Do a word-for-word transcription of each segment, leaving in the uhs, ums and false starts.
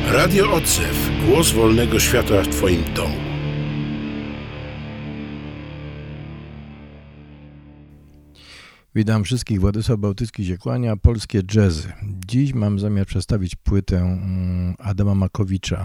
Radio Odzew. Głos wolnego świata w Twoim domu. Witam wszystkich, Władysław Bałtycki się kłania, polskie jazzy. Dziś mam zamiar przedstawić płytę Adama Makowicza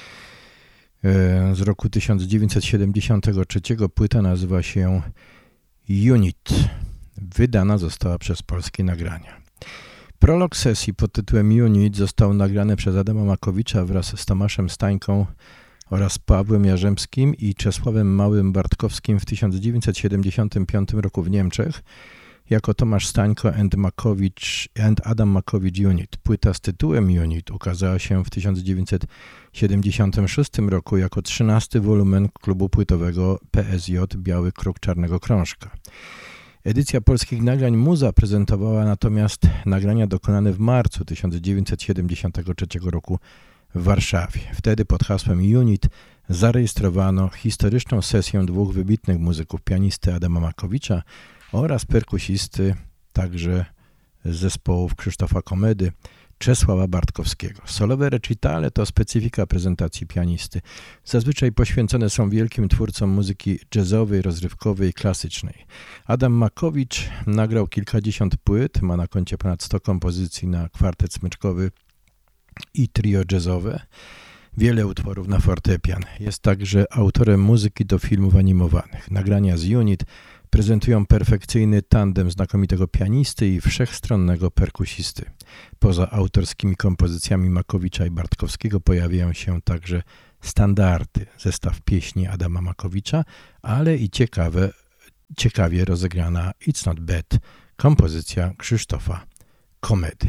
z roku tysiąc dziewięćset siedemdziesiątego trzeciego. Płyta nazywa się Unit. Wydana została przez Polskie Nagrania. Prolog sesji pod tytułem Unit został nagrany przez Adama Makowicza wraz z Tomaszem Stańką oraz Pawłem Jarzębskim i Czesławem Małym-Bartkowskim w tysiąc dziewięćset siedemdziesiątym piątym roku w Niemczech jako Tomasz Stańko and, Makowicz, and Adam Makowicz Unit. Płyta z tytułem Unit ukazała się w tysiąc dziewięćset siedemdziesiątym szóstym roku jako trzynasty wolumen klubu płytowego P S J Biały Kruk Czarnego Krążka. Edycja Polskich Nagrań Muza prezentowała natomiast nagrania dokonane w marcu tysiąc dziewięćset siedemdziesiątego trzeciego roku w Warszawie. Wtedy pod hasłem Unit zarejestrowano historyczną sesję dwóch wybitnych muzyków, pianisty Adama Makowicza oraz perkusisty także z zespołów Krzysztofa Komedy, Czesława Bartkowskiego. Solowe recitale to specyfika prezentacji pianisty. Zazwyczaj poświęcone są wielkim twórcom muzyki jazzowej, rozrywkowej i klasycznej. Adam Makowicz nagrał kilkadziesiąt płyt, ma na koncie ponad sto kompozycji na kwartet smyczkowy i trio jazzowe, wiele utworów na fortepian. Jest także autorem muzyki do filmów animowanych. Nagrania z Unit prezentują perfekcyjny tandem znakomitego pianisty i wszechstronnego perkusisty. Poza autorskimi kompozycjami Makowicza i Bartkowskiego pojawiają się także standardy, zestaw pieśni Adama Makowicza, ale i ciekawe, ciekawie rozegrana It's Not Bad, kompozycja Krzysztofa Komedy.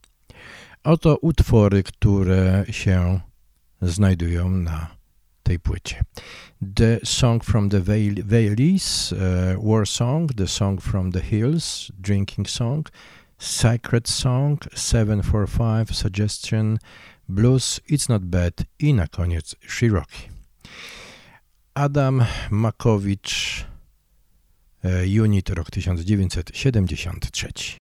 Oto utwory, które się znajdują na tej płycie. The Song from the Valleys, uh, War Song, The Song from the Hills, Drinking Song, Sacred Song, seven four five, Suggestion, Blues, It's Not Bad i na koniec Cherokee. Adam Makowicz, uh, Unit, rok tysiąc dziewięćset siedemdziesiąty trzeci.